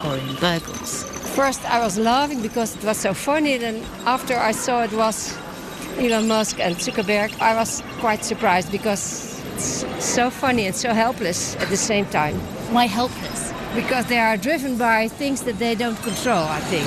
Corinne Burgles. First, I was laughing because it was so funny. Then after I saw it was Elon Musk and Zuckerberg, I was quite surprised because it's so funny and so helpless at the same time. Why helpless? Because they are driven by things that they don't control, I think.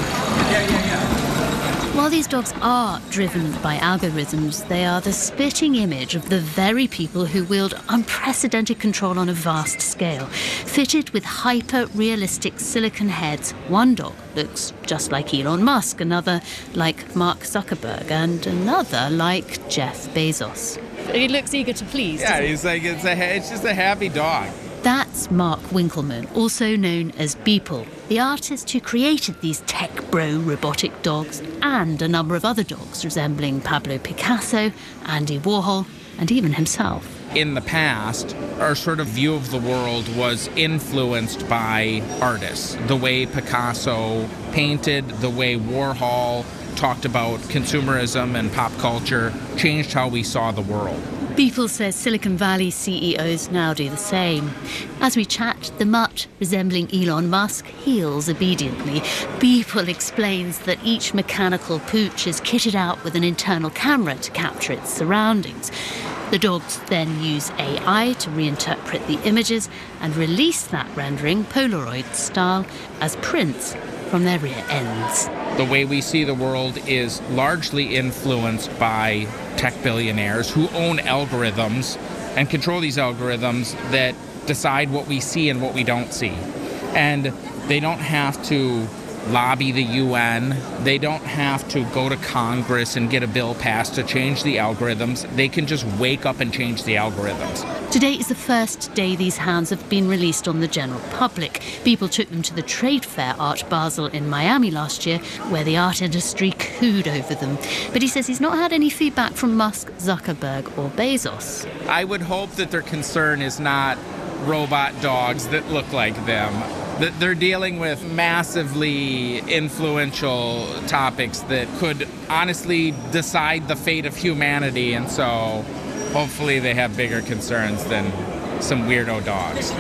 While these dogs are driven by algorithms, they are the spitting image of the very people who wield unprecedented control on a vast scale. Fitted with hyper-realistic silicon heads, one dog looks just like Elon Musk, another like Mark Zuckerberg, and another like Jeff Bezos. He looks eager to please. Yeah, he's like, it's just a happy dog. That's Mark Winkelmann, also known as Beeple, the artist who created these tech bro robotic dogs and a number of other dogs resembling Pablo Picasso, Andy Warhol, and even himself. In the past, our sort of view of the world was influenced by artists. The way Picasso painted, the way Warhol talked about consumerism and pop culture changed how we saw the world. Beeple says Silicon Valley CEOs now do the same. As we chat, the mutt, resembling Elon Musk, heels obediently. Beeple explains that each mechanical pooch is kitted out with an internal camera to capture its surroundings. The dogs then use AI to reinterpret the images and release that rendering, Polaroid style, as prints from their rear ends. The way we see the world is largely influenced by tech billionaires who own algorithms and control these algorithms that decide what we see and what we don't see. And they don't have to lobby the UN. They don't have to go to Congress and get a bill passed to change the algorithms. They can just wake up and change the algorithms. Today is the first day these hounds have been released on the general public. People took them to the trade fair Art Basel in Miami last year, where the art industry cooed over them. But he says he's not had any feedback from Musk, Zuckerberg or Bezos. I would hope that their concern is not robot dogs that look like them. That they're dealing with massively influential topics that could honestly decide the fate of humanity, and so hopefully they have bigger concerns than some weirdo dogs.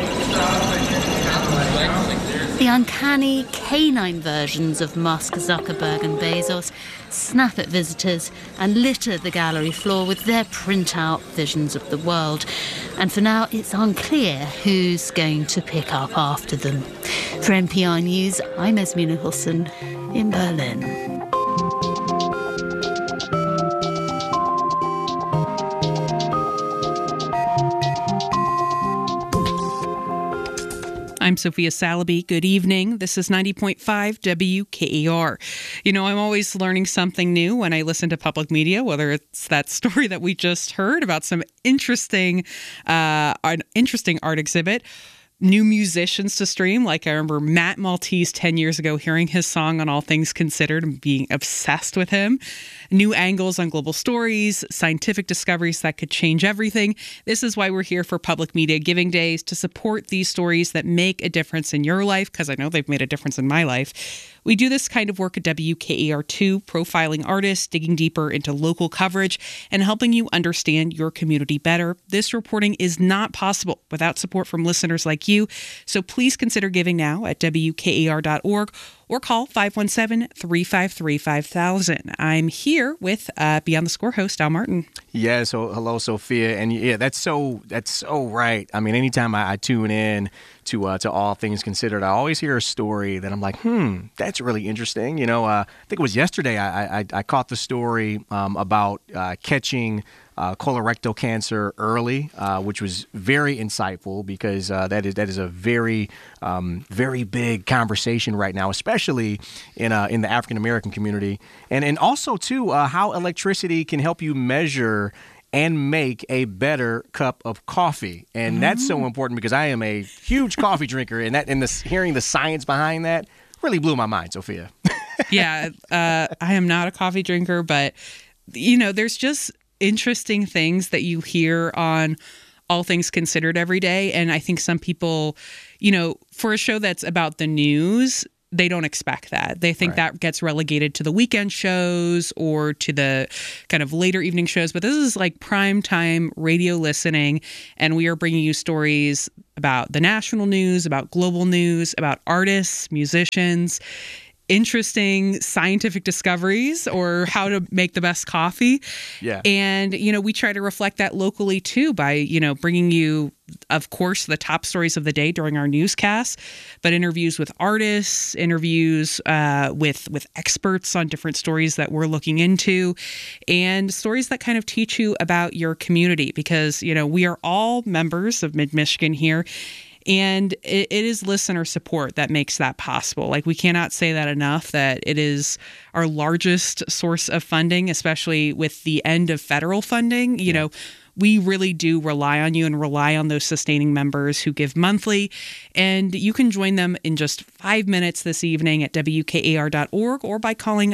The uncanny canine versions of Musk, Zuckerberg and Bezos snap at visitors and litter the gallery floor with their print-out visions of the world. And for now, it's unclear who's going to pick up after them. For NPR News, I'm Esme Nicholson in Berlin. I'm Sophia Salaby. Good evening. This is 90.5 WKER. You know, I'm always learning something new when I listen to public media, whether it's that story that we just heard about some interesting art exhibit, new musicians to stream. Like I remember Matt Maltese 10 years ago hearing his song on All Things Considered and being obsessed with him. New angles on global stories, scientific discoveries that could change everything. This is why we're here for Public Media Giving Days, to support these stories that make a difference in your life, because I know they've made a difference in my life. We do this kind of work at WKER2, profiling artists, digging deeper into local coverage, and helping you understand your community better. This reporting is not possible without support from listeners like you. So please consider giving now at WKER.org or call 517-353-5000. I'm here with Beyond the Score host, Al Martin. Yeah, so hello, Sophia. And yeah, that's so right. I mean, anytime I tune in to All Things Considered, I always hear a story that I'm like, that's really interesting. You know, I think it was yesterday I caught the story about catching colorectal cancer early, which was very insightful because that is a very big conversation right now, especially in the African American community, and also too how electricity can help you measure and make a better cup of coffee. And that's so important because I am a huge coffee drinker, and hearing the science behind that really blew my mind, Sophia. Yeah, I am not a coffee drinker, but you know, there's just interesting things that you hear on All Things Considered every day. And I think some people, you know, for a show that's about the news, they don't expect that. They think that gets relegated to the weekend shows or to the kind of later evening shows. But this is like prime time radio listening. And we are bringing you stories about the national news, about global news, about artists, musicians, interesting scientific discoveries, or how to make the best coffee. Yeah. And, we try to reflect that locally too by, bringing you, of course, the top stories of the day during our newscasts, but interviews with artists, interviews with experts on different stories that we're looking into, and stories that kind of teach you about your community, because, we are all members of Mid-Michigan here. And it is listener support that makes that possible. Like, we cannot say that enough, that it is our largest source of funding, especially with the end of federal funding. We really do rely on you and rely on those sustaining members who give monthly. And you can join them in just 5 minutes this evening at WKAR.org or by calling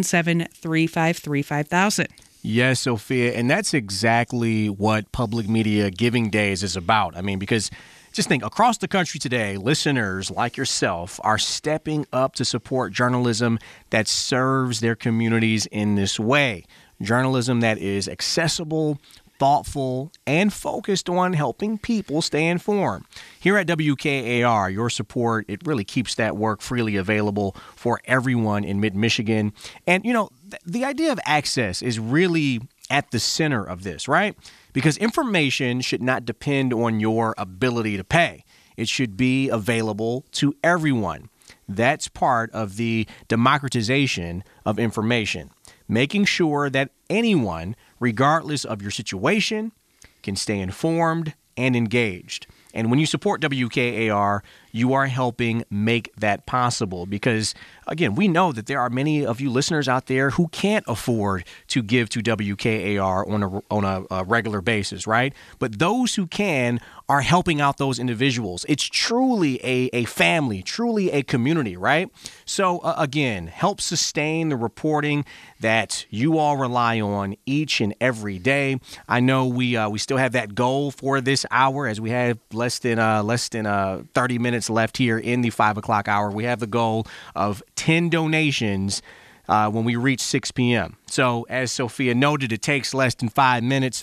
517-353-5000. Yes, Sophia. And that's exactly what Public Media Giving Days is about. I mean, because just think, across the country today, listeners like yourself are stepping up to support journalism that serves their communities in this way. Journalism that is accessible, thoughtful, and focused on helping people stay informed. Here at WKAR, your support, it really keeps that work freely available for everyone in Mid-Michigan. And, the idea of access is really at the center of this, right? Because information should not depend on your ability to pay. It should be available to everyone. That's part of the democratization of information, making sure that anyone, regardless of your situation, can stay informed and engaged. And when you support WKAR, you are helping make that possible because, again, we know that there are many of you listeners out there who can't afford to give to WKAR on a regular basis, right? But those who can are helping out those individuals. It's truly a family, truly a community, right? So, again, help sustain the reporting that you all rely on each and every day. I know we still have that goal for this hour, as we have less than 30 minutes left here in the 5 o'clock hour. We have the goal of 10 donations when we reach 6 p.m. So, as Sophia noted, it takes less than 5 minutes.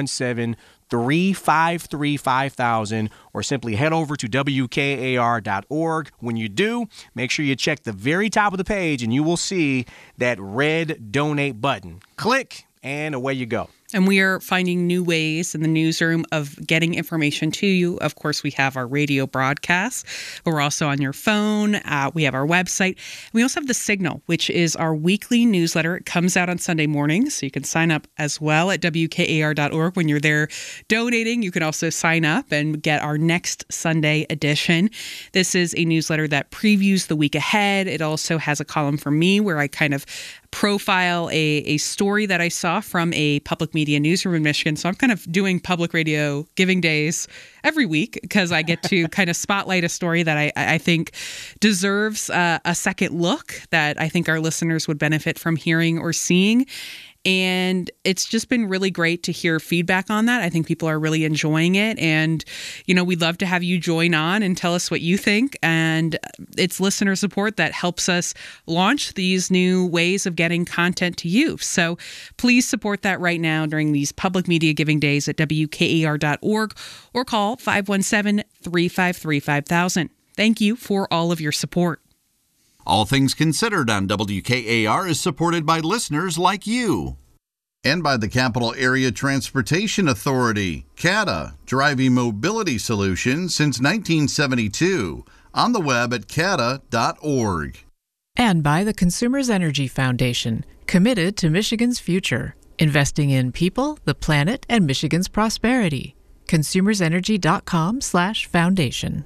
517-353-5000, or simply head over to WKAR.org. When you do, make sure you check the very top of the page and you will see that red donate button. Click, and away you go. And we are finding new ways in the newsroom of getting information to you. Of course, we have our radio broadcasts, but we're also on your phone. We have our website. We also have The Signal, which is our weekly newsletter. It comes out on Sunday mornings, so you can sign up as well at WKAR.org. When you're there donating, you can also sign up and get our next Sunday edition. This is a newsletter that previews the week ahead. It also has a column for me where I kind of profile a story that I saw from a public media newsroom in Michigan. So I'm kind of doing public radio giving days every week because I get to kind of spotlight a story that I think deserves a second look, that I think our listeners would benefit from hearing or seeing. And it's just been really great to hear feedback on that. I think people are really enjoying it. And, we'd love to have you join on and tell us what you think. And it's listener support that helps us launch these new ways of getting content to you. So please support that right now during these public media giving days at WKAR.org or call 517-353-5000. Thank you for all of your support. All Things Considered on WKAR is supported by listeners like you. And by the Capital Area Transportation Authority, CATA, driving mobility solutions since 1972. On the web at cata.org. And by the Consumers Energy Foundation, committed to Michigan's future, investing in people, the planet, and Michigan's prosperity. consumersenergy.com/foundation.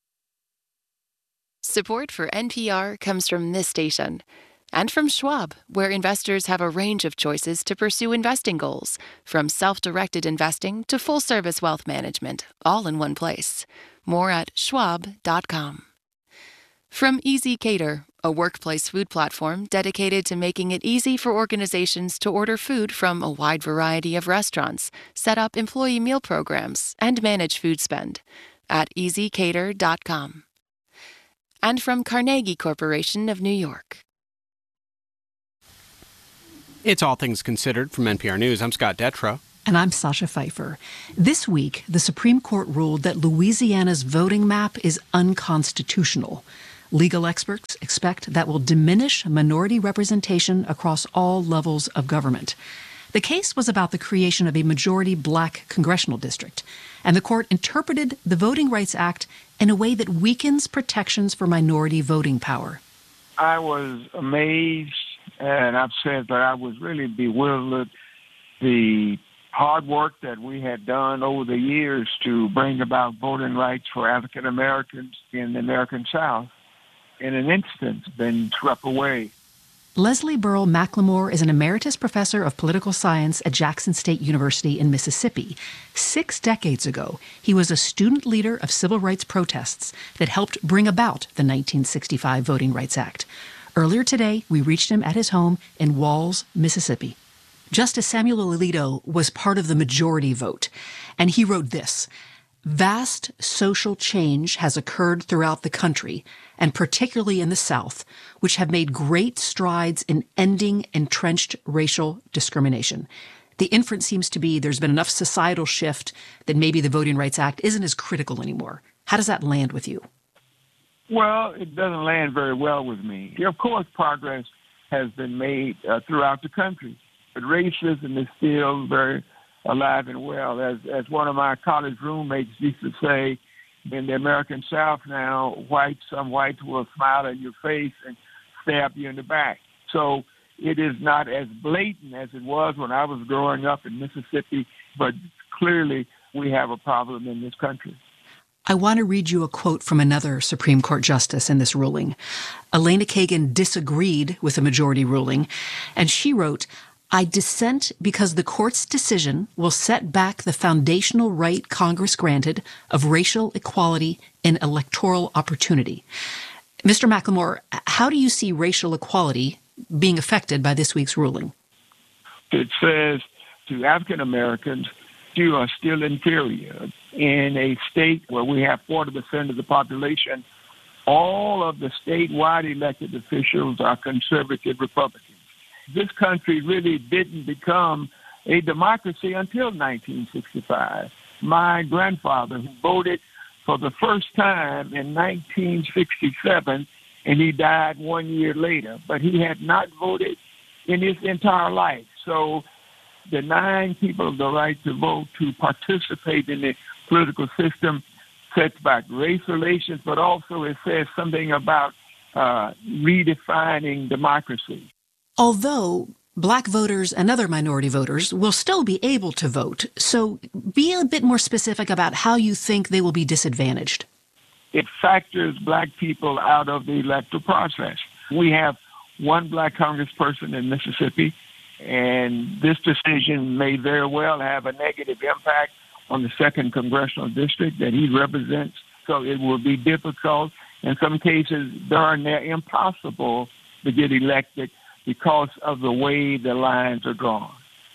Support for NPR comes from this station and from Schwab, where investors have a range of choices to pursue investing goals, from self-directed investing to full-service wealth management, all in one place. More at schwab.com. From Easy Cater, a workplace food platform dedicated to making it easy for organizations to order food from a wide variety of restaurants, set up employee meal programs, and manage food spend at easycater.com. And from Carnegie Corporation of New York. It's All Things Considered from NPR News. I'm Scott Detrow. And I'm Sasha Pfeiffer. This week, the Supreme Court ruled that Louisiana's voting map is unconstitutional. Legal experts expect that will diminish minority representation across all levels of government. The case was about the creation of a majority black congressional district, and the court interpreted the Voting Rights Act in a way that weakens protections for minority voting power. I was amazed, and I've said that I was really bewildered. The hard work that we had done over the years to bring about voting rights for African Americans in the American South, in an instant, been swept away. Leslie Burrell McLemore is an emeritus professor of political science at Jackson State University in Mississippi. 6 decades ago, he was a student leader of civil rights protests that helped bring about the 1965 Voting Rights Act. Earlier today, we reached him at his home in Walls, Mississippi. Justice Samuel Alito was part of the majority vote, and he wrote this: "Vast social change has occurred throughout the country, and particularly in the South, which have made great strides in ending entrenched racial discrimination. The inference seems to be there's been enough societal shift that maybe the Voting Rights Act isn't as critical anymore." How does that land with you? Well, it doesn't land very well with me. Of course, progress has been made throughout the country, but racism is still very alive and well. As one of my college roommates used to say, in the American South now, some whites will smile in your face and stab you in the back. So it is not as blatant as it was when I was growing up in Mississippi, but clearly we have a problem in this country. I want to read you a quote from another Supreme Court justice in this ruling. Elena Kagan disagreed with the majority ruling, and she wrote, "I dissent because the court's decision will set back the foundational right Congress granted of racial equality and electoral opportunity." Mr. McLemore, how do you see racial equality being affected by this week's ruling? It says to African Americans, you are still inferior. In a state where we have 40% of the population, all of the statewide elected officials are conservative Republicans. This country really didn't become a democracy until 1965. My grandfather, who voted for the first time in 1967, and he died 1 year later, but he had not voted in his entire life. So denying people the right to vote, to participate in the political system, sets back race relations, but also it says something about redefining democracy. Although black voters and other minority voters will still be able to vote, so be a bit more specific about how you think they will be disadvantaged. It factors black people out of the electoral process. We have one black congressperson in Mississippi, and this decision may very well have a negative impact on the 2nd Congressional District that he represents. So it will be difficult. In some cases, darn near impossible to get elected because of the way the lines are drawn.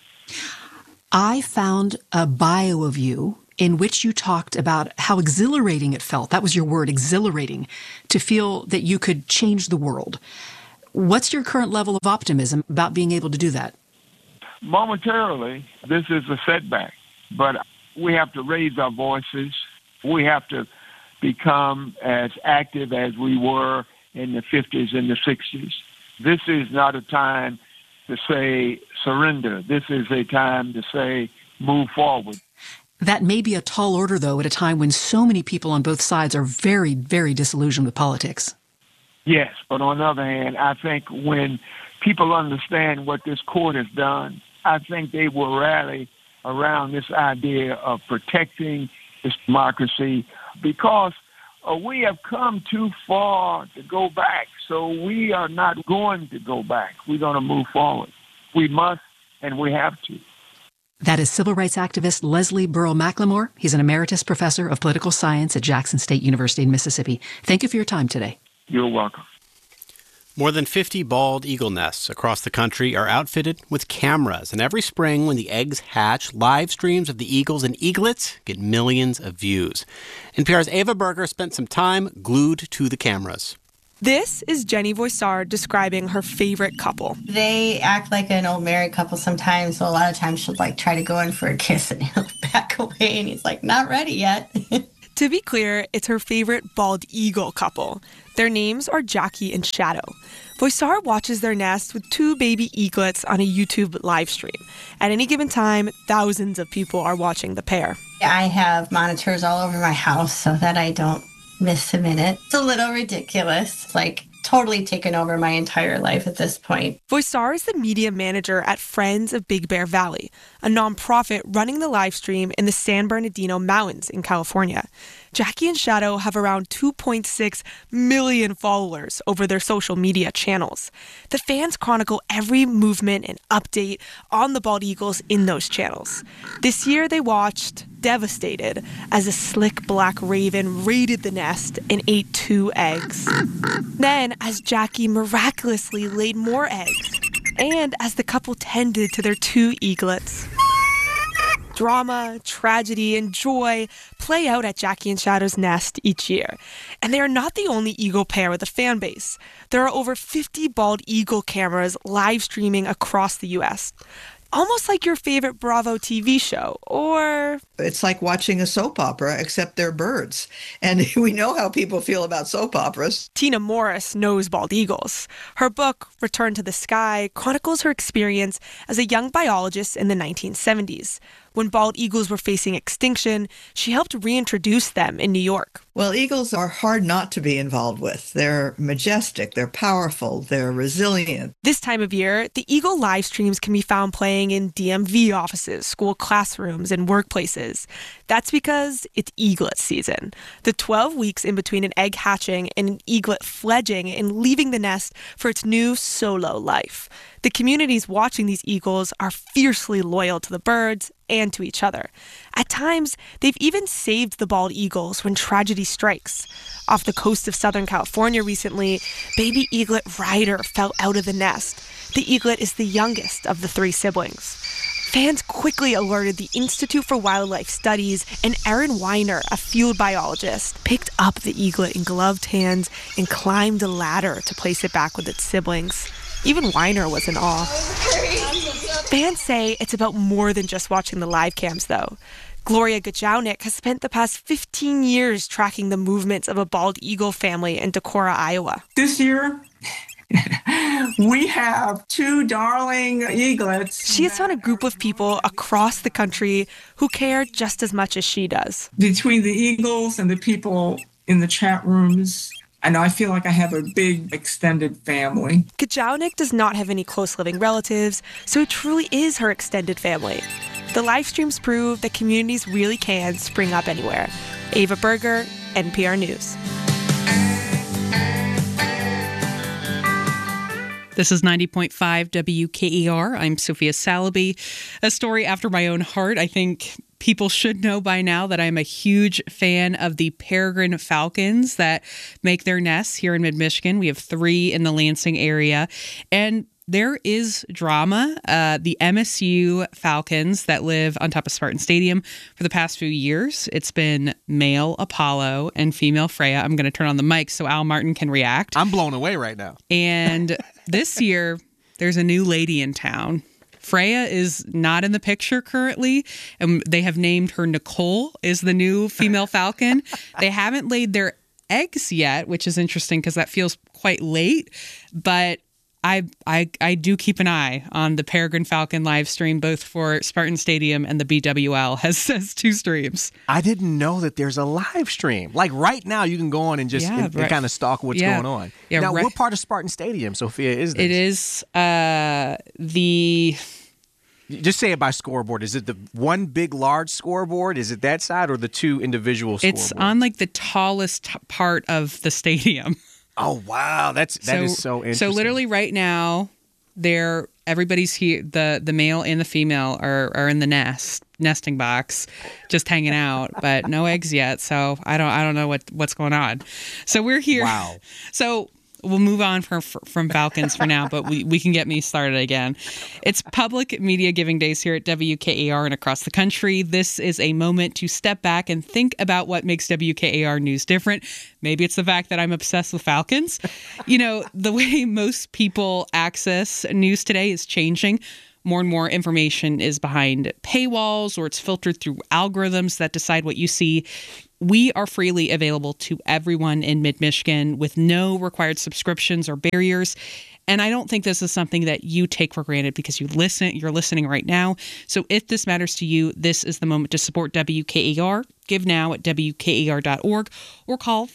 I found a bio of you in which you talked about how exhilarating it felt. That was your word, exhilarating, to feel that you could change the world. What's your current level of optimism about being able to do that? Momentarily, this is a setback, but we have to raise our voices. We have to become as active as we were in the 50s and the 60s. This is not a time to say surrender. This is a time to say move forward. That may be a tall order, though, at a time when so many people on both sides are very, very disillusioned with politics. Yes, but on the other hand, I think when people understand what this court has done, I think they will rally around this idea of protecting this democracy because we have come too far to go back. So we are not going to go back. We're going to move forward. We must, and we have to. That is civil rights activist Leslie Burrell McLemore. He's an emeritus professor of political science at Jackson State University in Mississippi. Thank you for your time today. You're welcome. More than 50 bald eagle nests across the country are outfitted with cameras. And every spring when the eggs hatch, live streams of the eagles and eaglets get millions of views. NPR's Ava Berger spent some time glued to the cameras. This is Jenny Voisard describing her favorite couple. They act like an old married couple sometimes, so a lot of times she'll try to go in for a kiss and he'll back away and he's like, not ready yet. To be clear, it's her favorite bald eagle couple. Their names are Jackie and Shadow. Voisard watches their nest with 2 baby eaglets on a YouTube live stream. At any given time, thousands of people are watching the pair. I have monitors all over my house so that I don't miss a minute. It's a little ridiculous. It's totally taken over my entire life at this point. Voisard is the media manager at Friends of Big Bear Valley, a nonprofit running the live stream in the San Bernardino Mountains in California. Jackie and Shadow have around 2.6 million followers over their social media channels. The fans chronicle every movement and update on the bald eagles in those channels. This year they watched, devastated, as a slick black raven raided the nest and ate 2 eggs. Then, as Jackie miraculously laid more eggs, and as the couple tended to their 2 eaglets. Drama, tragedy, and joy play out at Jackie and Shadow's nest each year. And they are not the only eagle pair with a fan base. There are over 50 bald eagle cameras live streaming across the U.S., almost like your favorite Bravo TV show, or... It's like watching a soap opera, except they're birds. And we know how people feel about soap operas. Tina Morris knows bald eagles. Her book, Return to the Sky, chronicles her experience as a young biologist in the 1970s. When bald eagles were facing extinction, she helped reintroduce them in New York. Well, eagles are hard not to be involved with. They're majestic, they're powerful, they're resilient. This time of year, the eagle live streams can be found playing in DMV offices, school classrooms, and workplaces. That's because it's eaglet season. The 12 weeks in between an egg hatching and an eaglet fledging and leaving the nest for its new solo life. The communities watching these eagles are fiercely loyal to the birds and to each other. At times, they've even saved the bald eagles when tragedy strikes. Off the coast of Southern California recently, baby eaglet Ryder fell out of the nest. The eaglet is the youngest of the 3 siblings. Fans quickly alerted the Institute for Wildlife Studies, and Erin Weiner, a field biologist, picked up the eaglet in gloved hands and climbed a ladder to place it back with its siblings. Even Weiner was in awe. Fans say it's about more than just watching the live cams, though. Gloria Gajownik has spent the past 15 years tracking the movements of a bald eagle family in Decorah, Iowa. This year, we have 2 darling eaglets. She has found a group of people across the country who care just as much as she does. Between the eagles and the people in the chat rooms, and I feel like I have a big extended family. Gajownik does not have any close living relatives, so it truly is her extended family. The live streams prove that communities really can spring up anywhere. Ava Berger, NPR News. This is 90.5 WKER. I'm Sophia Salaby. A story after my own heart. I think people should know by now that I'm a huge fan of the peregrine falcons that make their nests here in mid-Michigan. We have 3 in the Lansing area. And there is drama. The MSU Falcons that live on top of Spartan Stadium for the past few years, it's been male Apollo and female Freya. I'm going to turn on the mic so Al Martin can react. I'm blown away right now. And this year, there's a new lady in town. Freya is not in the picture currently, and they have named her Nicole is the new female falcon. They haven't laid their eggs yet, which is interesting because that feels quite late, but I do keep an eye on the Peregrine Falcon live stream, both for Spartan Stadium and the BWL has 2 streams. I didn't know that there's a live stream. Like right now, you can go on and just and kind of stalk what's going on. Yeah, now, what part of Spartan Stadium, Sophia, is this? It is the... Just say it by scoreboard. Is it the one big, large scoreboard? Is it that side or the 2 individual scoreboards? It's on like the tallest part of the stadium. Oh, wow. That is so interesting. So literally right now, everybody's here. The male and the female are in the nesting box, just hanging out, but no eggs yet. So I don't know what's going on. So we're here. Wow. So We'll move on from Falcons for now, but we can get me started again. It's Public Media Giving Days here at WKAR and across the country. This is a moment to step back and think about what makes WKAR news different. Maybe it's the fact that I'm obsessed with Falcons. You know, the way most people access news today is changing. More and more information is behind paywalls, or it's filtered through algorithms that decide what you see. We are freely available to everyone in Mid-Michigan with no required subscriptions or barriers. And I don't think this is something that you take for granted because you're listening right now. So if this matters to you, this is the moment to support WKAR. Give now at WKAR.org or call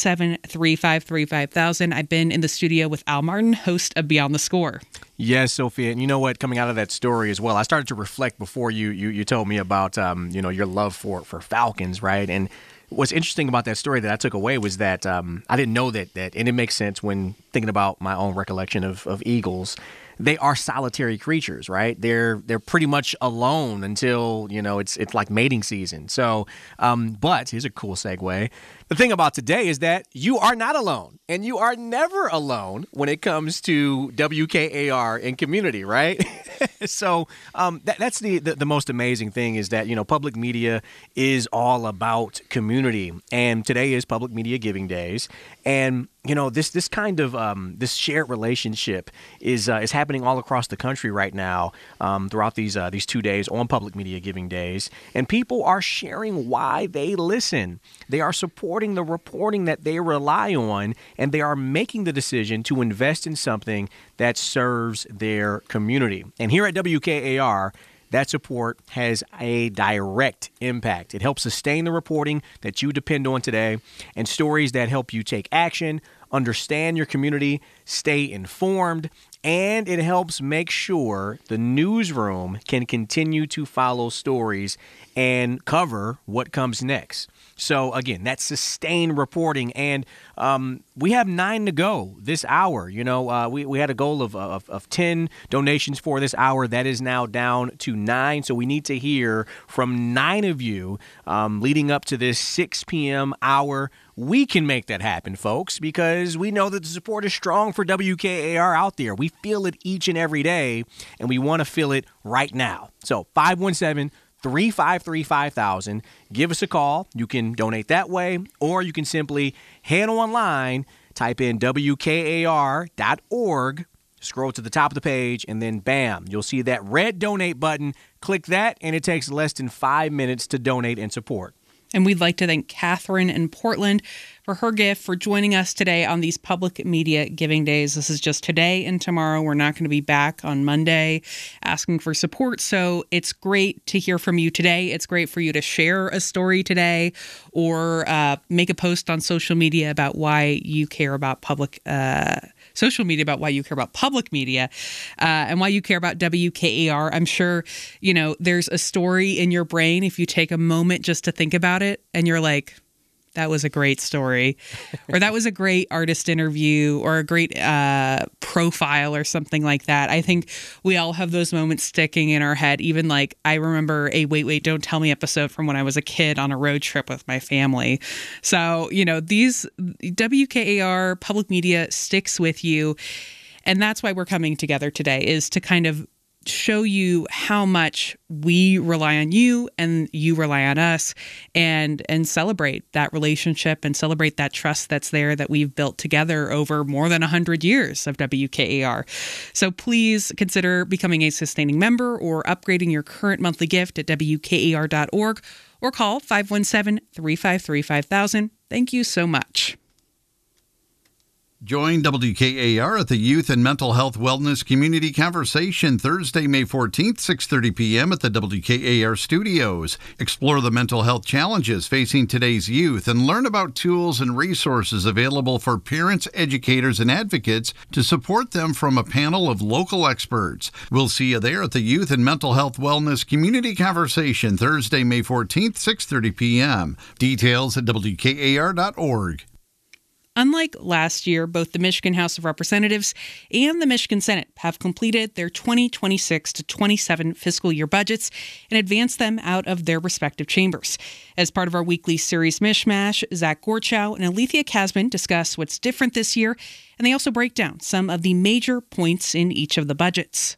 517-353-5000. I've been in the studio with Al Martin, host of Beyond the Score. Yes, Sophia. And you know what? Coming out of that story as well, I started to reflect before you told me about your love for Falcons, right? And what's interesting about that story that I took away was that I didn't know that, and it makes sense when thinking about my own recollection of eagles. They are solitary creatures, right? They're pretty much alone until, it's like mating season. So, but here's a cool segue. The thing about today is that you are not alone, and you are never alone when it comes to WKAR and community, right? So that's the most amazing thing is that, public media is all about community, and today is Public Media Giving Days, and this kind of this shared relationship is happening all across the country right now throughout these 2 days on Public Media Giving Days, and people are sharing why they listen. They are supporting the reporting that they rely on, and they are making the decision to invest in something that serves their community. And here at WKAR, that support has a direct impact. It helps sustain the reporting that you depend on today and stories that help you take action, understand your community, stay informed, and it helps make sure the newsroom can continue to follow stories and cover what comes next. So again, that's sustained reporting, and we have 9 to go this hour. We had a goal of 10 donations for this hour. That is now down to 9. So we need to hear from 9 of you leading up to this 6 p.m. hour. We can make that happen, folks, because we know that the support is strong for WKAR out there. We feel it each and every day, and we want to feel it right now. So 517-353-5000. Give us a call. You can donate that way, or you can simply head online, type in WKAR.org, scroll to the top of the page, and then bam, you'll see that red donate button. Click that, and it takes less than 5 minutes to donate and support. And we'd like to thank Catherine in Portland for her gift, for joining us today on these Public Media Giving Days. This is just today and tomorrow. We're not going to be back on Monday asking for support. So it's great to hear from you today. It's great for you to share a story today or make a post on social media about why you care about public media and why you care about WKAR. I'm sure, there's a story in your brain if you take a moment just to think about it and you're like, that was a great story, or that was a great artist interview, or a great profile or something like that. I think we all have those moments sticking in our head. Even like I remember a Wait, Don't Tell Me episode from when I was a kid on a road trip with my family. So, these WKAR public media sticks with you. And that's why we're coming together today, is to kind of show you how much we rely on you and you rely on us, and celebrate that relationship and celebrate that trust that's there that we've built together over more than 100 years of WKAR. So please consider becoming a sustaining member or upgrading your current monthly gift at WKAR.org or call 517-353-5000. Thank you so much. Join WKAR at the Youth and Mental Health Wellness Community Conversation Thursday, May 14th, 6:30 p.m. at the WKAR studios. Explore the mental health challenges facing today's youth and learn about tools and resources available for parents, educators, and advocates to support them from a panel of local experts. We'll see you there at the Youth and Mental Health Wellness Community Conversation Thursday, May 14th, 6:30 p.m. Details at WKAR.org. Unlike last year, both the Michigan House of Representatives and the Michigan Senate have completed their 2026 to 27 fiscal year budgets and advanced them out of their respective chambers. As part of our weekly series Mishmash, Zach Gorchow and Alethea Kasman discuss what's different this year, and they also break down some of the major points in each of the budgets.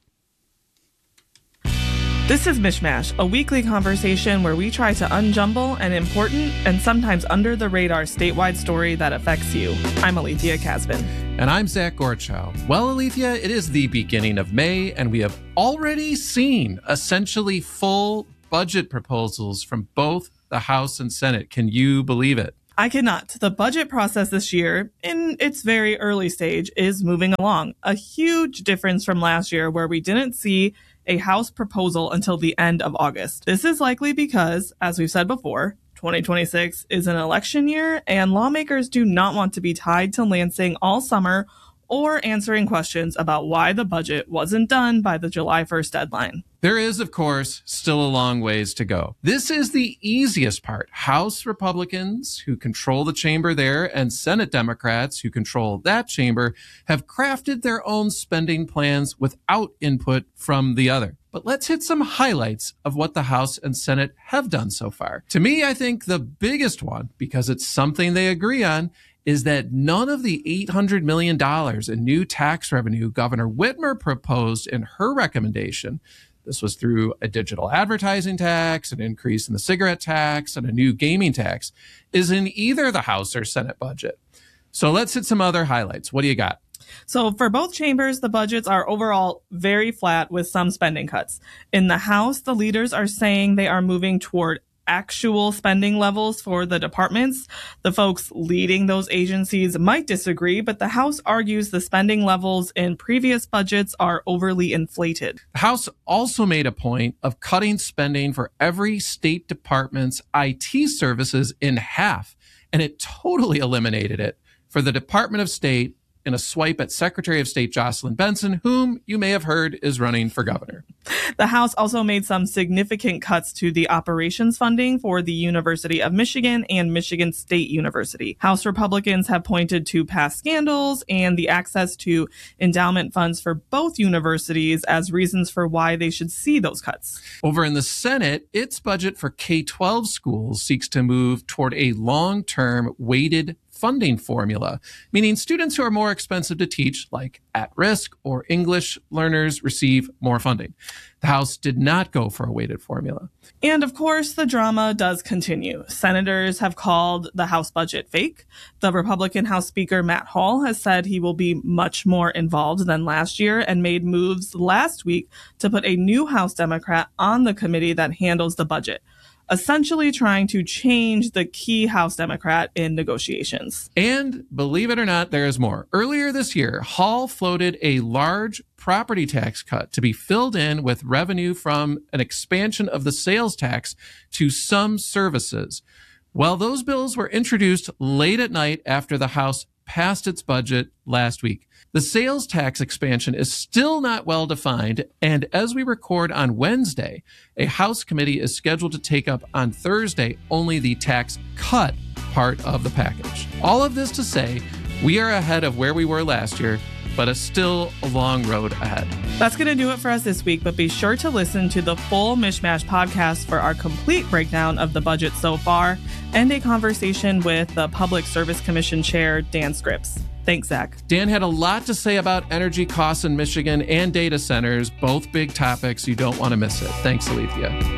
This is Mishmash, a weekly conversation where we try to unjumble an important and sometimes under-the-radar statewide story that affects you. I'm Alethea Kasman. And I'm Zach Gorchow. Well, Alethea, it is the beginning of May, and we have already seen essentially full budget proposals from both the House and Senate. Can you believe it? I cannot. The budget process this year, in its very early stage, is moving along. A huge difference from last year where we didn't see a House proposal until the end of August. This is likely because, as we've said before, 2026 is an election year and lawmakers do not want to be tied to Lansing all summer or answering questions about why the budget wasn't done by the July 1st deadline. There is, of course, still a long ways to go. This is the easiest part. House Republicans, who control the chamber there, and Senate Democrats, who control that chamber, have crafted their own spending plans without input from the other. But let's hit some highlights of what the House and Senate have done so far. To me, I think the biggest one, because it's something they agree on, is that none of the $800 million in new tax revenue Governor Whitmer proposed in her recommendation, this was through a digital advertising tax, an increase in the cigarette tax, and a new gaming tax, is in either the House or Senate budget. So let's hit some other highlights. What do you got? So for both chambers, the budgets are overall very flat with some spending cuts. In the House, the leaders are saying they are moving toward actual spending levels for the departments. The folks leading those agencies might disagree, but the House argues the spending levels in previous budgets are overly inflated. The House also made a point of cutting spending for every state department's IT services in half, and it totally eliminated it for the Department of State in a swipe at Secretary of State Jocelyn Benson, whom you may have heard is running for governor. The House also made some significant cuts to the operations funding for the University of Michigan and Michigan State University. House Republicans have pointed to past scandals and the access to endowment funds for both universities as reasons for why they should see those cuts. Over in the Senate, its budget for K-12 schools seeks to move toward a long-term weighted funding formula, meaning students who are more expensive to teach, like at-risk or English learners, receive more funding. The House did not go for a weighted formula. And of course, the drama does continue. Senators have called the House budget fake. The Republican House Speaker Matt Hall has said he will be much more involved than last year and made moves last week to put a new House Democrat on the committee that handles the budget, essentially trying to change the key House Democrat in negotiations. And believe it or not, there is more. Earlier this year, Hall floated a large property tax cut to be filled in with revenue from an expansion of the sales tax to some services. Well, those bills were introduced late at night after the House passed its budget last week. The sales tax expansion is still not well defined, and as we record on Wednesday, a House committee is scheduled to take up on Thursday only the tax cut part of the package. All of this to say, we are ahead of where we were last year, but it's still a long road ahead. That's going to do it for us this week, but be sure to listen to the full Mishmash podcast for our complete breakdown of the budget so far and a conversation with the Public Service Commission Chair, Dan Scripps. Thanks, Zach. Dan had a lot to say about energy costs in Michigan and data centers, both big topics. You don't want to miss it. Thanks, Alethea.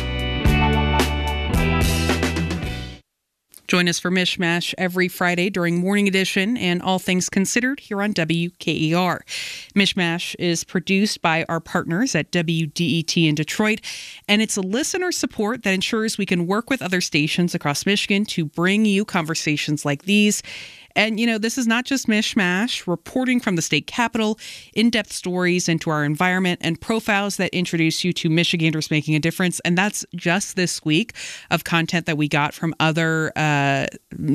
Join us for Mishmash every Friday during Morning Edition and All Things Considered here on WKER. Mishmash is produced by our partners at WDET in Detroit, and it's a listener support that ensures we can work with other stations across Michigan to bring you conversations like these. And, you know, this is not just Mishmash, reporting from the state capitol, in-depth stories into our environment, and profiles that introduce you to Michiganders making a difference. And that's just this week of content that we got from other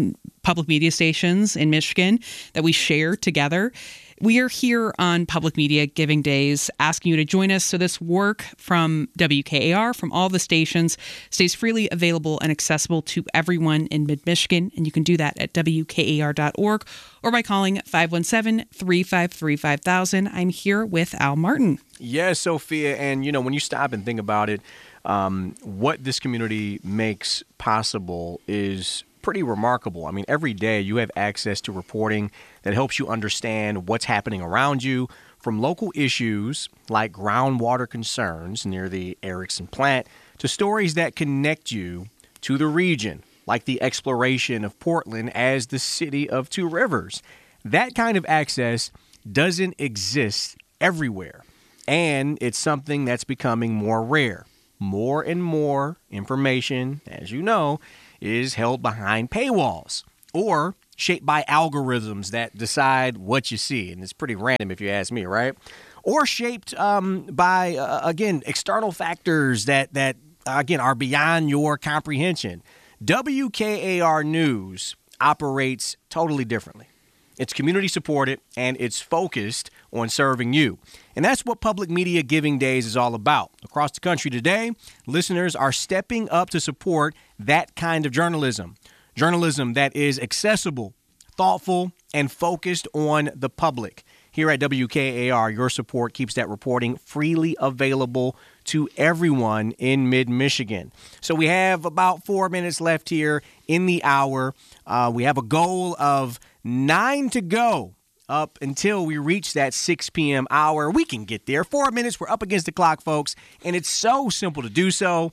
public media stations in Michigan that we share together. We are here on Public Media Giving Days asking you to join us so this work from WKAR, from all the stations, stays freely available and accessible to everyone in mid-Michigan. And you can do that at WKAR.org or by calling 517-353-5000. I'm here with Al Martin. Yes, Sophia. And, when you stop and think about it, what this community makes possible is pretty remarkable. I mean, every day you have access to reporting that helps you understand what's happening around you, from local issues like groundwater concerns near the Erickson plant to stories that connect you to the region, like the exploration of Portland as the city of two rivers. That kind of access doesn't exist everywhere, and it's something that's becoming more rare. More and more information, as you know, is held behind paywalls or shaped by algorithms that decide what you see. And it's pretty random if you ask me, right? Or shaped by, again, external factors that again, are beyond your comprehension. WKAR News operates totally differently. It's community supported and it's focused on serving you. And that's what Public Media Giving Days is all about. Across the country today, listeners are stepping up to support that kind of journalism. Journalism that is accessible, thoughtful, and focused on the public. Here at WKAR, your support keeps that reporting freely available to everyone in mid-Michigan. So we have about 4 minutes left here in the hour. We have a goal of 9 to go up until we reach that 6 p.m. hour. We can get there. 4 minutes. We're up against the clock, folks. And it's so simple to do so.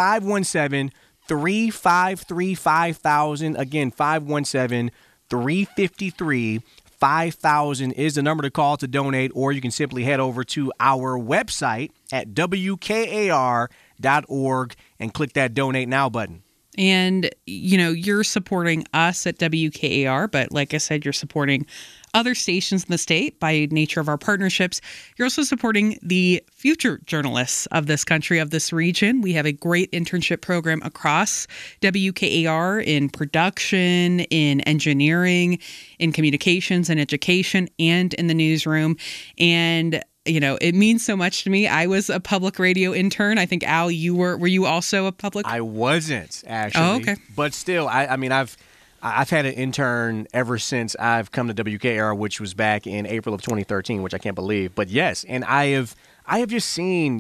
517-353-5000. Again, 517-353-5000 is the number to call to donate, or you can simply head over to our website at WKAR.org and click that Donate Now button. And, you're supporting us at WKAR, but like I said, you're supporting other stations in the state by nature of our partnerships. You're also supporting the future journalists of this country, of this region. We have a great internship program across WKAR in production, in engineering, in communications and education, and in the newsroom. And it means so much to me. I was a public radio intern. I think, Al, were you also a public? I wasn't, actually. Oh, okay. But still, I've had an intern ever since I've come to WKAR, which was back in April of 2013, which I can't believe. But yes, and I have just seen,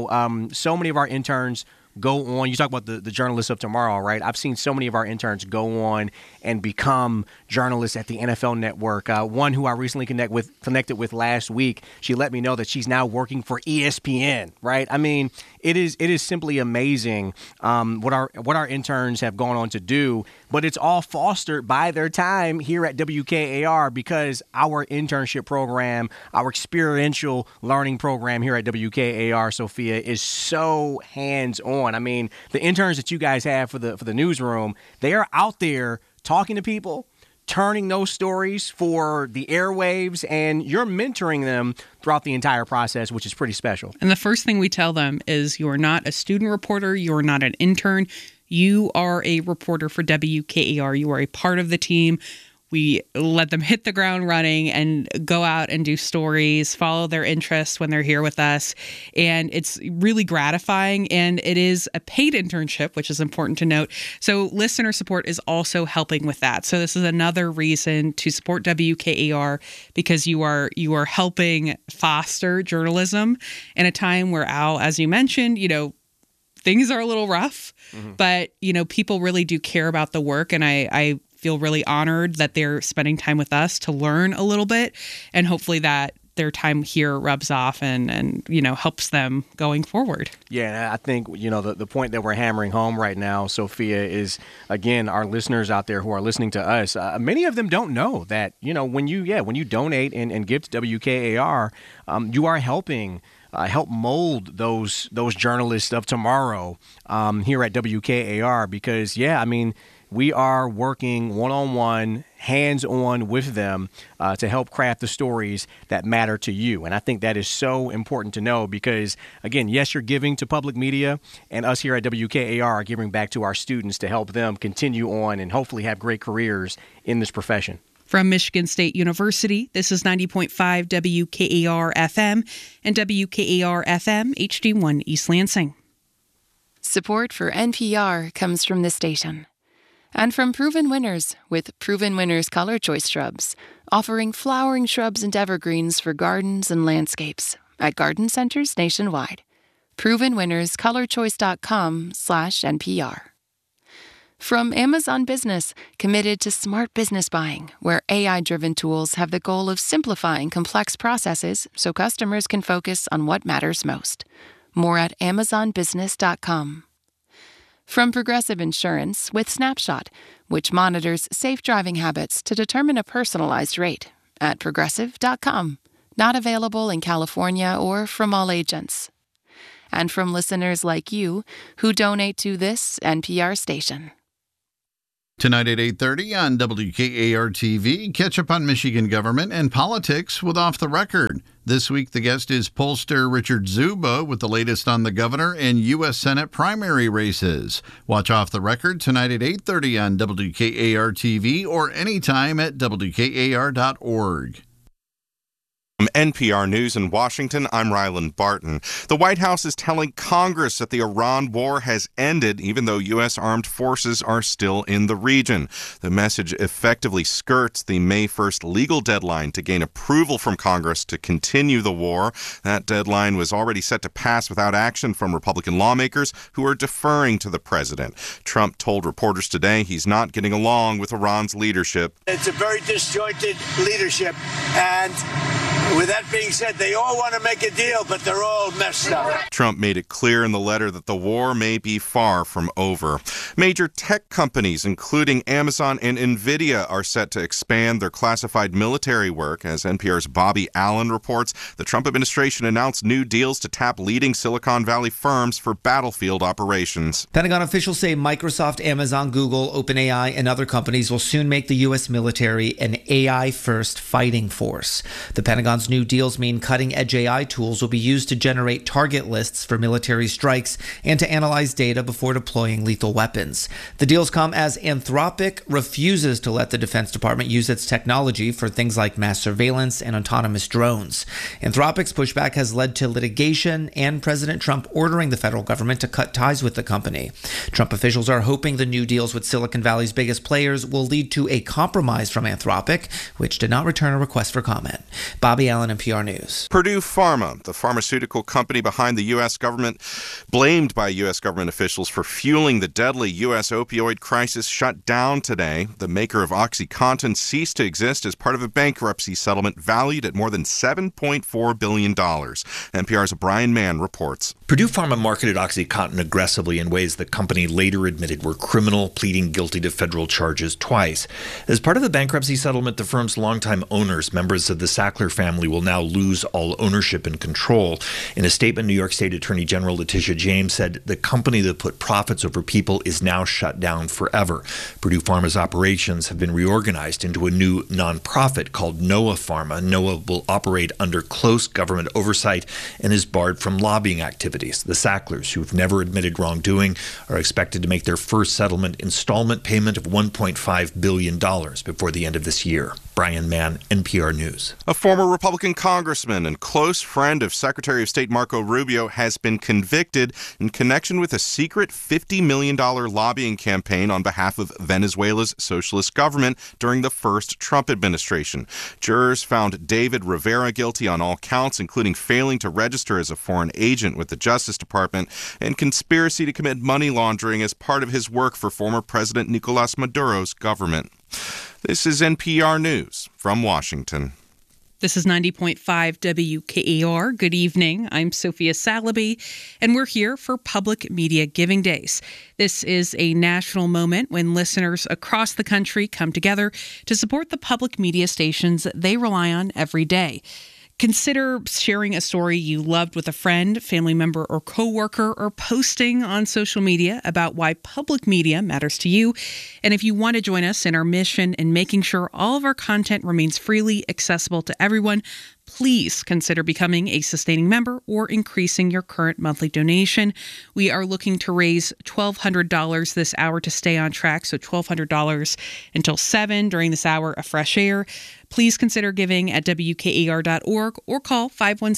so many of our interns go on. You talk about the journalists of tomorrow, right? I've seen so many of our interns go on and become journalists at the NFL Network. One who I recently connected with last week, she let me know that she's now working for ESPN, right? I mean, it is simply amazing what our interns have gone on to do, but it's all fostered by their time here at WKAR, because our internship program, our experiential learning program here at WKAR, Sophia, is so hands-on. I mean, the interns that you guys have for the newsroom, they are out there talking to people, turning those stories for the airwaves, and you're mentoring them throughout the entire process, which is pretty special. And the first thing we tell them is you are not a student reporter, you are not an intern, you are a reporter for WKAR. You are a part of the team. We let them hit the ground running and go out and do stories, follow their interests when they're here with us. And it's really gratifying. And it is a paid internship, which is important to note. So listener support is also helping with that. So this is another reason to support WKAR, because you are helping foster journalism in a time where, Al, as you mentioned, things are a little rough, but, people really do care about the work. And I feel really honored that they're spending time with us to learn a little bit, and hopefully that their time here rubs off and helps them going forward. Yeah, I think, the point that we're hammering home right now, Sophia, is, again, our listeners out there who are listening to us, many of them don't know that, when you donate and give to WKAR, you are helping help mold those journalists of tomorrow here at WKAR, because, we are working one-on-one, hands-on with them to help craft the stories that matter to you. And I think that is so important to know because, again, yes, you're giving to public media, and us here at WKAR are giving back to our students to help them continue on and hopefully have great careers in this profession. From Michigan State University, this is 90.5 WKAR-FM and WKAR-FM HD1 East Lansing. Support for NPR comes from this station. And from Proven Winners, with Proven Winners Color Choice Shrubs, offering flowering shrubs and evergreens for gardens and landscapes at garden centers nationwide. ProvenWinnersColorChoice.com/NPR. From Amazon Business, committed to smart business buying, where AI-driven tools have the goal of simplifying complex processes so customers can focus on what matters most. More at AmazonBusiness.com. From Progressive Insurance with Snapshot, which monitors safe driving habits to determine a personalized rate at Progressive.com. Not available in California or from all agents. And from listeners like you who donate to this NPR station. Tonight at 8:30 on WKAR-TV, catch up on Michigan government and politics with Off the Record. This week, the guest is pollster Richard Zuba with the latest on the governor and U.S. Senate primary races. Watch Off the Record tonight at 8:30 on WKAR-TV or anytime at WKAR.org. From NPR News in Washington, I'm Ryland Barton. The White House is telling Congress that the Iran war has ended, even though U.S. armed forces are still in the region. The message effectively skirts the May 1st legal deadline to gain approval from Congress to continue the war. That deadline was already set to pass without action from Republican lawmakers who are deferring to the president. Trump told reporters today he's not getting along with Iran's leadership. It's a very disjointed leadership, and with that being said, they all want to make a deal, but they're all messed up. Trump made it clear in the letter that the war may be far from over. Major tech companies, including Amazon and NVIDIA, are set to expand their classified military work. As NPR's Bobby Allen reports, the Trump administration announced new deals to tap leading Silicon Valley firms for battlefield operations. Pentagon officials say Microsoft, Amazon, Google, OpenAI, and other companies will soon make the U.S. military an AI-first fighting force. The Pentagon's new deals mean cutting-edge AI tools will be used to generate target lists for military strikes and to analyze data before deploying lethal weapons. The deals come as Anthropic refuses to let the Defense Department use its technology for things like mass surveillance and autonomous drones. Anthropic's pushback has led to litigation and President Trump ordering the federal government to cut ties with the company. Trump officials are hoping the new deals with Silicon Valley's biggest players will lead to a compromise from Anthropic, which did not return a request for comment. Bobby Allen, NPR News. Purdue Pharma, the pharmaceutical company behind the U.S. government, blamed by U.S. government officials for fueling the deadly U.S. opioid crisis, shut down today. The maker of OxyContin ceased to exist as part of a bankruptcy settlement valued at more than $7.4 billion. NPR's Brian Mann reports. Purdue Pharma marketed OxyContin aggressively in ways the company later admitted were criminal, pleading guilty to federal charges twice. As part of the bankruptcy settlement, the firm's longtime owners, members of the Sackler family, will now lose all ownership and control. In a statement, New York State Attorney General Letitia James said the company that put profits over people is now shut down forever. Purdue Pharma's operations have been reorganized into a new nonprofit called NOAA Pharma. NOAA will operate under close government oversight and is barred from lobbying activities. The Sacklers, who've never admitted wrongdoing, are expected to make their first settlement installment payment of $1.5 billion before the end of this year. Brian Mann, NPR News. A former Republican congressman and close friend of Secretary of State Marco Rubio has been convicted in connection with a secret $50 million lobbying campaign on behalf of Venezuela's socialist government during the first Trump administration. Jurors found David Rivera guilty on all counts, including failing to register as a foreign agent with the Justice Department and conspiracy to commit money laundering as part of his work for former President Nicolas Maduro's government. This is NPR News from Washington. This is 90.5 WKAR. Good evening. I'm Sophia Salaby, and we're here for Public Media Giving Days. This is a national moment when listeners across the country come together to support the public media stations they rely on every day. Consider sharing a story you loved with a friend, family member, or coworker, or posting on social media about why public media matters to you. And if you want to join us in our mission in making sure all of our content remains freely accessible to everyone, please consider becoming a sustaining member or increasing your current monthly donation. We are looking to raise $1,200 this hour to stay on track, so $1,200 until 7 during this hour of Fresh Air. Please consider giving at WKAR.org or call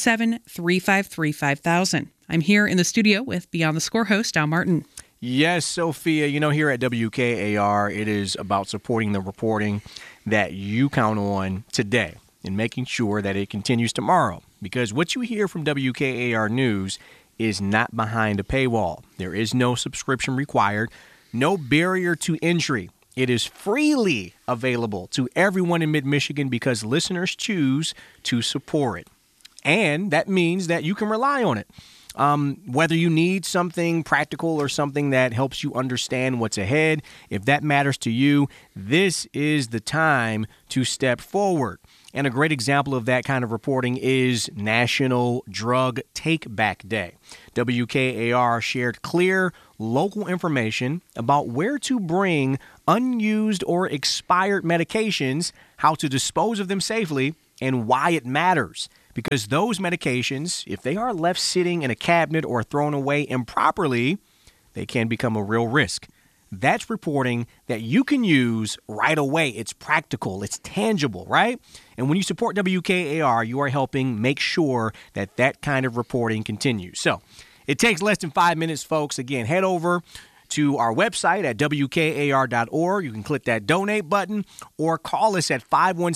517-353-5000. I'm here in the studio with Beyond the Score host, Al Martin. Yes, Sophia, here at WKAR, it is about supporting the reporting that you count on today and making sure that it continues tomorrow. Because what you hear from WKAR News is not behind a paywall. There is no subscription required, no barrier to entry. It is freely available to everyone in Mid-Michigan because listeners choose to support it. And that means that you can rely on it. Whether you need something practical or something that helps you understand what's ahead, if that matters to you, this is the time to step forward. And a great example of that kind of reporting is National Drug Take-Back Day. WKAR shared clear local information about where to bring unused or expired medications, how to dispose of them safely, and why it matters. Because those medications, if they are left sitting in a cabinet or thrown away improperly, they can become a real risk. That's reporting that you can use right away. It's practical. It's tangible, right? And when you support WKAR, you are helping make sure that that kind of reporting continues. So it takes less than 5 minutes, folks. Again, head over to our website at WKAR.org. You can click that donate button or call us at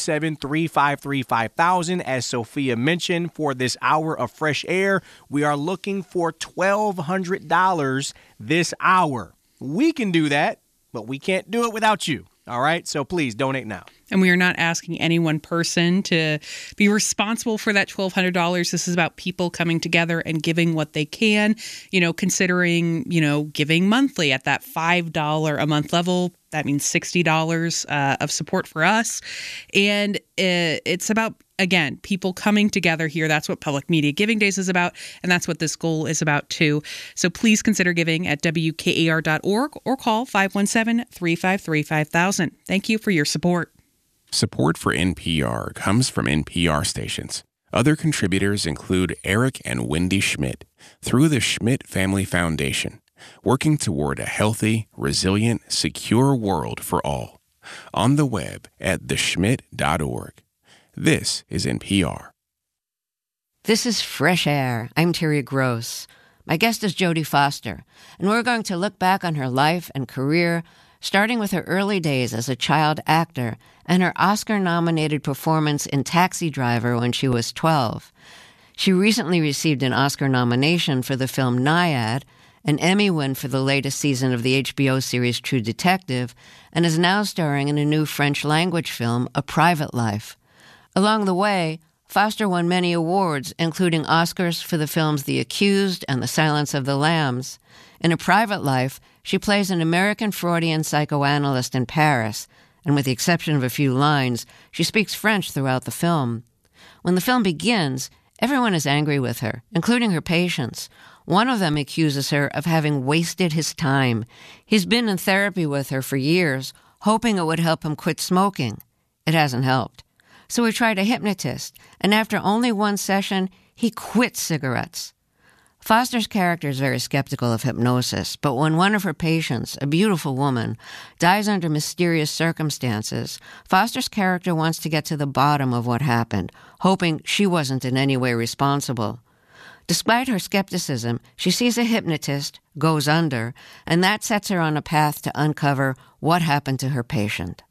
517-353-5000. As Sophia mentioned, for this hour of Fresh Air, we are looking for $1,200 this hour. We can do that, but we can't do it without you. All right? So please donate now. And we are not asking any one person to be responsible for that $1,200. This is about people coming together and giving what they can, considering, giving monthly at that $5 a month level. That means $60 of support for us. And it's about, again, people coming together here. That's what Public Media Giving Days is about. And that's what this goal is about, too. So please consider giving at WKAR.org or call 517-353-5000. Thank you for your support. Support for NPR comes from NPR stations. Other contributors include Eric and Wendy Schmidt through the Schmidt Family Foundation, working toward a healthy, resilient, secure world for all. On the web at theschmidt.org. This is NPR. This is Fresh Air. I'm Terry Gross. My guest is Jodie Foster, and we're going to look back on her life and career, starting with her early days as a child actor and her Oscar-nominated performance in Taxi Driver when she was 12. She recently received an Oscar nomination for the film Nyad, an Emmy win for the latest season of the HBO series True Detective, and is now starring in a new French-language film, A Private Life. Along the way, Foster won many awards, including Oscars for the films The Accused and The Silence of the Lambs. In A Private Life, she plays an American Freudian psychoanalyst in Paris, and with the exception of a few lines, she speaks French throughout the film. When the film begins, everyone is angry with her, including her patients. One of them accuses her of having wasted his time. He's been in therapy with her for years, hoping it would help him quit smoking. It hasn't helped. So he tried a hypnotist, and after only one session, he quit cigarettes. Foster's character is very skeptical of hypnosis, but when one of her patients, a beautiful woman, dies under mysterious circumstances, Foster's character wants to get to the bottom of what happened, hoping she wasn't in any way responsible. Despite her skepticism, she sees a hypnotist, goes under, and that sets her on a path to uncover what happened to her patient.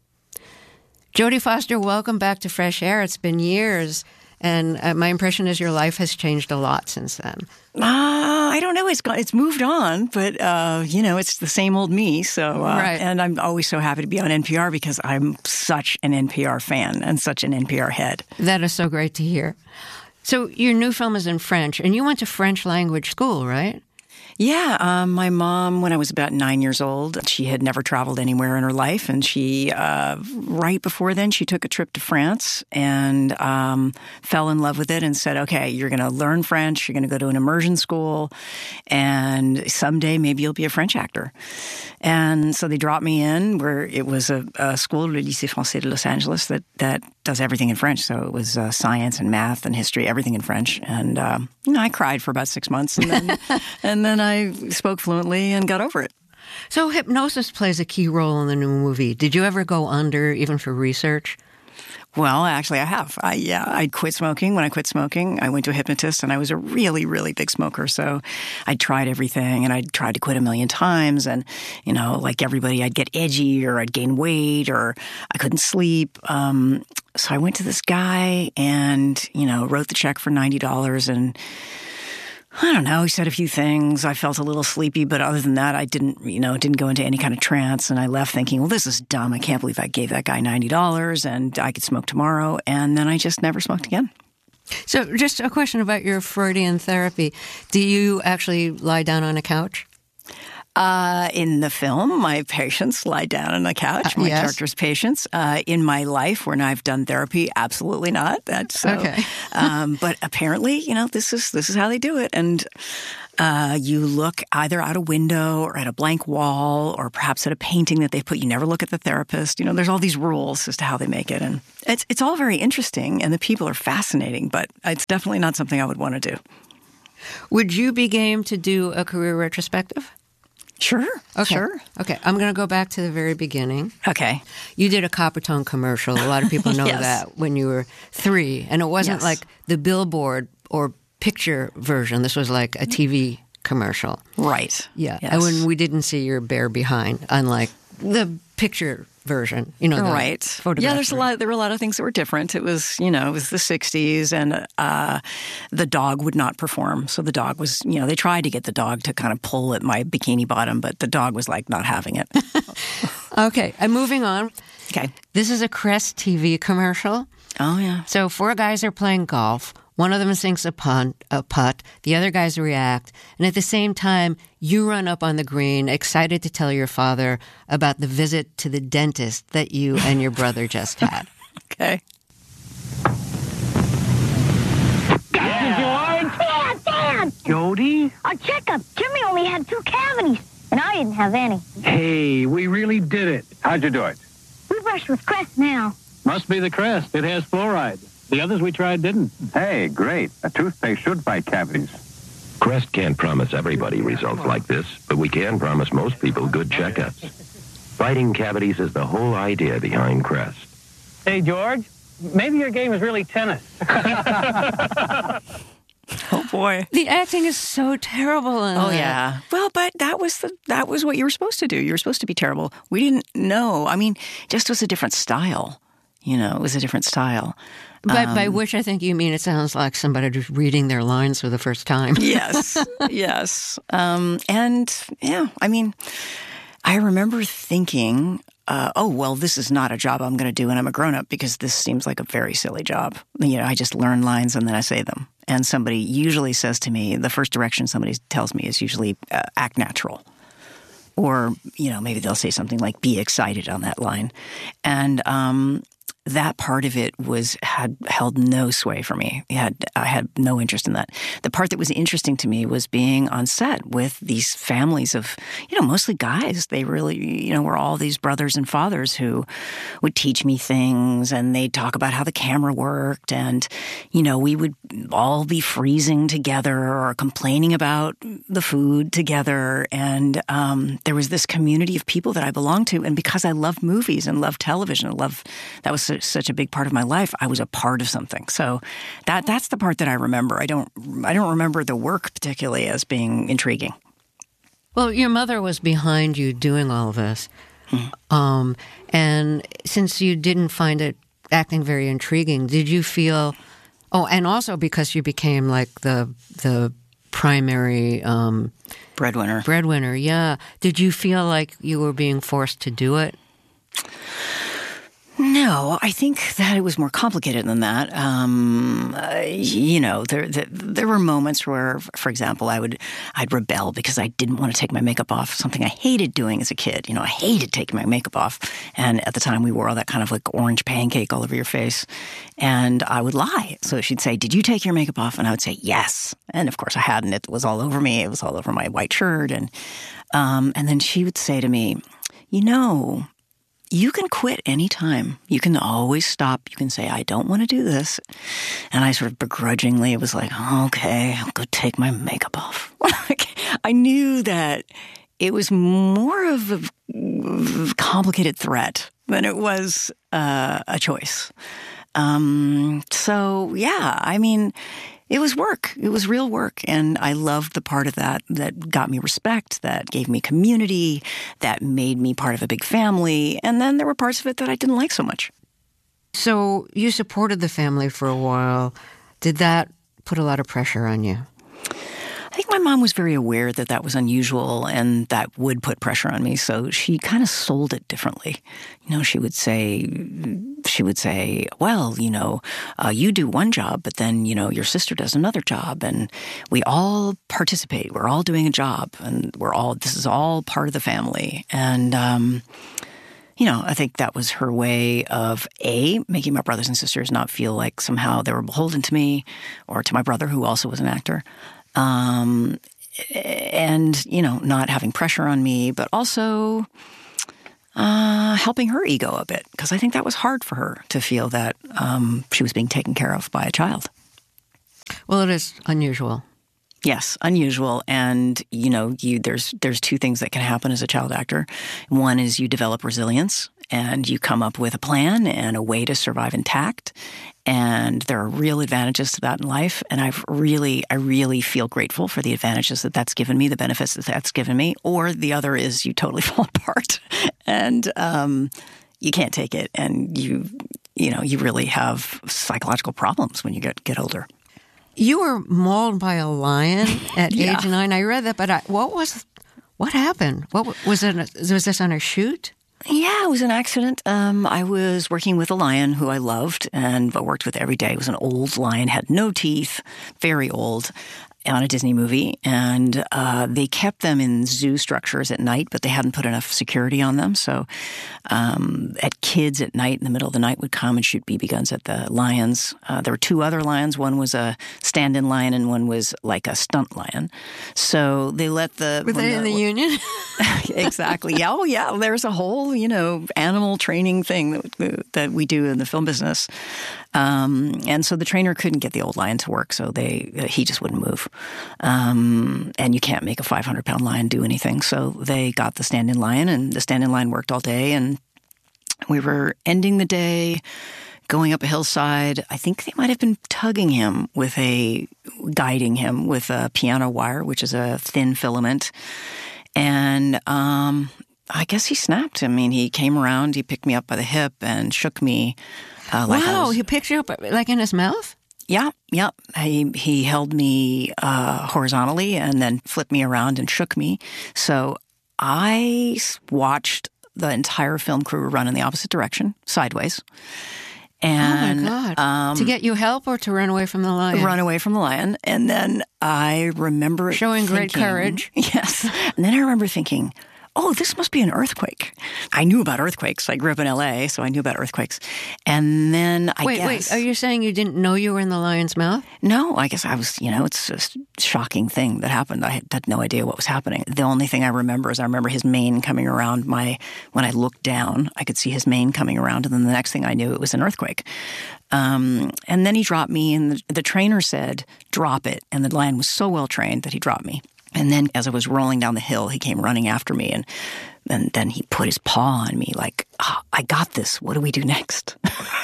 Jodie Foster, welcome back to Fresh Air. It's been years. And my impression is your life has changed a lot since then. I don't know. It's moved on, but, it's the same old me. So, right. And I'm always so happy to be on NPR because I'm such an NPR fan and such an NPR head. That is so great to hear. So your new film is in French, and you went to French language school, right? Yeah, my mom, when I was about 9 years old, she had never traveled anywhere in her life, and she, right before then, she took a trip to France and fell in love with it and said, okay, you're going to learn French, you're going to go to an immersion school, and someday maybe you'll be a French actor. And so they dropped me in where it was a school, Le Lycée Français de Los Angeles, that does everything in French. So it was science and math and history, everything in French. And I cried for about 6 months, and then I spoke fluently and got over it. So hypnosis plays a key role in the new movie. Did you ever go under, even for research? Well, actually, I have. I quit smoking. When I quit smoking, I went to a hypnotist, and I was a really, really big smoker. So I tried everything, and I tried to quit a million times. And, like everybody, I'd get edgy, or I'd gain weight, or I couldn't sleep. So I went to this guy and, wrote the check for $90, and I don't know. He said a few things. I felt a little sleepy, but other than that, I didn't go into any kind of trance. And I left thinking, well, this is dumb. I can't believe I gave that guy $90 and I could smoke tomorrow. And then I just never smoked again. So just a question about your Freudian therapy. Do you actually lie down on a couch? In the film, my patients lie down on the couch, my character's patients. In my life, when I've done therapy, absolutely not. That's okay. But apparently, this is how they do it. And you look either out a window or at a blank wall or perhaps at a painting that they've put. You never look at the therapist. There's all these rules as to how they make it. And it's all very interesting, and the people are fascinating, but it's definitely not something I would want to do. Would you be game to do a career retrospective? Sure. Okay. Sure. Okay. I'm going to go back to the very beginning. Okay. You did a Coppertone commercial. A lot of people know that when you were 3. And it wasn't like the billboard or picture version. This was like a TV commercial. Right. Yeah. Yes. And when we didn't see your bare behind, unlike the picture version, the right. photograph. Yeah, there were a lot of things that were different. It was, it was the 60s, and the dog would not perform. So the dog was, they tried to get the dog to kind of pull at my bikini bottom, but the dog was like not having it. Okay, I'm moving on. Okay. This is a Crest TV commercial. Oh, yeah. So 4 guys are playing golf. One of them sinks a putt. The other guys react. And at the same time, you run up on the green, excited to tell your father about the visit to the dentist that you and your brother just had. Okay. Dad! Jody? Our checkup. Jimmy only had 2 cavities, and I didn't have any. Hey, we really did it. How'd you do it? We brush with Crest now. Must be the Crest. It has fluoride. The others we tried didn't. Hey, great. A toothpaste should fight cavities. Crest can't promise everybody results like this, but we can promise most people good checkups. Fighting cavities is the whole idea behind Crest. Hey, George, maybe your game is really tennis. Oh, boy. The acting is so terrible in Oh, that. yeah. Well, but that was what you were supposed to do. You were supposed to be terrible. We didn't know. I mean, just was a different style. It was a different style. By which I think you mean it sounds like somebody just reading their lines for the first time. Yes, yes. And, yeah, I mean, I remember thinking, this is not a job I'm going to do when I'm a grown-up because this seems like a very silly job. I just learn lines and then I say them. And somebody usually says to me, the first direction somebody tells me is usually act natural. Or, maybe they'll say something like, be excited on that line. And that part of it had held no sway for me. I had no interest in that. The part that was interesting to me was being on set with these families of, mostly guys. They really, were all these brothers and fathers who would teach me things, and they'd talk about how the camera worked, and, we would all be freezing together or complaining about the food together. And there was this community of people that I belonged to, and because I loved movies and loved television, that was such a big part of my life, I was a part of something. So that's the part that I remember. I don't remember the work particularly as being intriguing. Well, your mother was behind you doing all of this. And since you didn't find it acting very intriguing, did you feel... Oh, and also because you became like the primary... Breadwinner, yeah. Did you feel like you were being forced to do it? No, I think that it was more complicated than that. There were moments where, for example, I'd rebel because I didn't want to take my makeup off, something I hated doing as a kid. I hated taking my makeup off. And at the time we wore all that kind of like orange pancake all over your face. And I would lie. So she'd say, "Did you take your makeup off?" And I would say, "Yes." And of course I hadn't. It was all over me. It was all over my white shirt. And then she would say to me, "You can quit anytime. You can always stop. You can say, I don't want to do this." And I sort of begrudgingly was like, "Okay, I'll go take my makeup off." I knew that it was more of a complicated threat than it was a choice. It was work. It was real work. And I loved the part of that got me respect, that gave me community, that made me part of a big family. And then there were parts of it that I didn't like so much. So you supported the family for a while. Did that put a lot of pressure on you? I think my mom was very aware that that was unusual and that would put pressure on me. So she kind of sold it differently. She would say, "Well, you do one job, but then, your sister does another job, and we all participate. We're all doing a job, and this is all part of the family." And, I think that was her way of, making my brothers and sisters not feel like somehow they were beholden to me or to my brother, who also was an actor. Not having pressure on me, but also helping her ego a bit, because I think that was hard for her to feel that she was being taken care of by a child. Well, it is unusual. Yes, unusual. And, there's two things that can happen as a child actor. One is you develop resilience and you come up with a plan and a way to survive intact. And there are real advantages to that in life. And I really feel grateful for the advantages that that's given me, the benefits that that's given me. Or the other is you totally fall apart and you can't take it. And you really have psychological problems when you get older. You were mauled by a lion at age 9. I read that, but what happened? Was this on a shoot? Yeah, it was an accident. I was working with a lion who I loved and worked with every day. It was an old lion, had no teeth, very old, on a Disney movie. And they kept them in zoo structures at night, but they hadn't put enough security on them. So kids at night, in the middle of the night, would come and shoot BB guns at the lions. There were two other lions. One was a stand-in lion and one was like a stunt lion. So they let the... Were they in the union? Exactly. Yeah. Oh, yeah. There's a whole, animal training thing that we do in the film business. And so the trainer couldn't get the old lion to work, so he just wouldn't move. And you can't make a 500-pound lion do anything. So they got the stand-in lion, and the stand-in lion worked all day. And we were ending the day, going up a hillside. I think they might have been guiding him with a piano wire, which is a thin filament. And I guess he snapped. I mean, he came around, he picked me up by the hip and shook me. He picked you up like in his mouth? Yeah. He held me horizontally and then flipped me around and shook me. So I watched the entire film crew run in the opposite direction, sideways. And, oh, my God. To get you help or to run away from the lion? Run away from the lion. And then I remember showing great courage. Yes. And then I remember thinking, oh, this must be an earthquake. I knew about earthquakes. I grew up in L.A., so I knew about earthquakes. And then Wait, are you saying you didn't know you were in the lion's mouth? No, I guess I was, it's a shocking thing that happened. I had no idea what was happening. The only thing I remember is his mane coming around when I looked down, I could see his mane coming around, and then the next thing I knew, it was an earthquake. And then he dropped me, and the trainer said, drop it. And the lion was so well trained that he dropped me. And then as I was rolling down the hill, he came running after me, and then he put his paw on me like, I got this. What do we do next?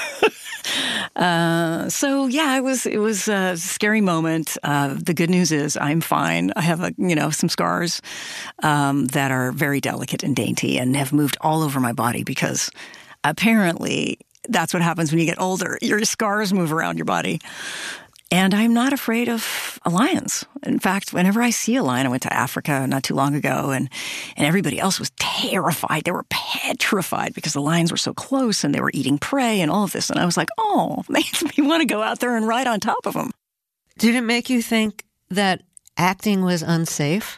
It was a scary moment. The good news is I'm fine. I have some scars that are very delicate and dainty and have moved all over my body because apparently that's what happens when you get older. Your scars move around your body. And I'm not afraid of lions. In fact, whenever I see a lion, I went to Africa not too long ago, and everybody else was terrified. They were petrified because the lions were so close and they were eating prey and all of this. And I was like, oh, makes me want to go out there and ride on top of them. Did it make you think that acting was unsafe?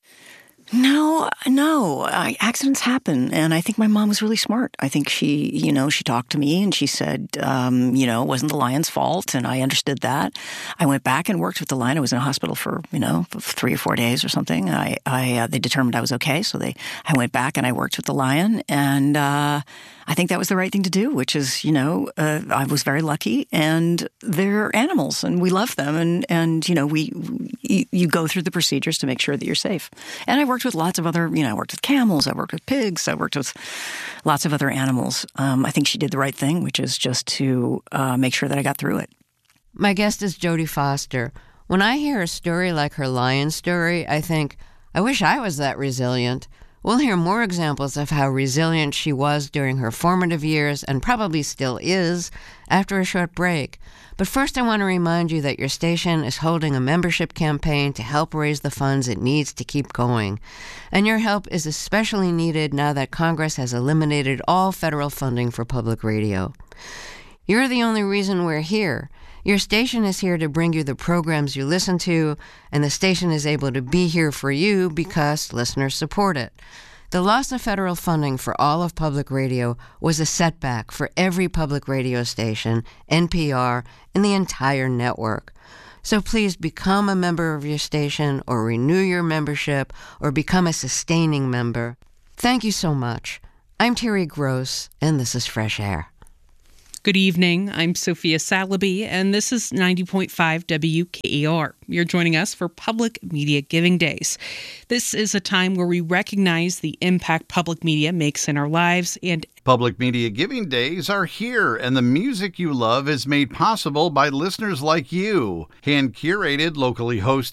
No. Accidents happen. And I think my mom was really smart. I think she talked to me and she said, it wasn't the lion's fault. And I understood that. I went back and worked with the lion. I was in a hospital for 3 or 4 days or something. They determined I was okay. So I went back and I worked with the lion. And I think that was the right thing to do, which is, I was very lucky, and they're animals and we love them. And you go through the procedures to make sure that you're safe. And I worked with lots of other, I worked with camels, I worked with pigs, I worked with lots of other animals. I think she did the right thing, which is just to make sure that I got through it. My guest is Jodie Foster. When I hear a story like her lion story, I think, I wish I was that resilient. We'll hear more examples of how resilient she was during her formative years, and probably still is, after a short break. But first I want to remind you that your station is holding a membership campaign to help raise the funds it needs to keep going. And your help is especially needed now that Congress has eliminated all federal funding for public radio. You're the only reason we're here. Your station is here to bring you the programs you listen to, and the station is able to be here for you because listeners support it. The loss of federal funding for all of public radio was a setback for every public radio station, NPR, and the entire network. So please become a member of your station, or renew your membership, or become a sustaining member. Thank you so much. I'm Terry Gross, and this is Fresh Air. Good evening. I'm Sophia Salaby, and this is 90.5 WKER. You're joining us for Public Media Giving Days. This is a time where we recognize the impact public media makes in our lives, and Public Media Giving Days are here, and the music you love is made possible by listeners like you. Hand-curated, locally hosted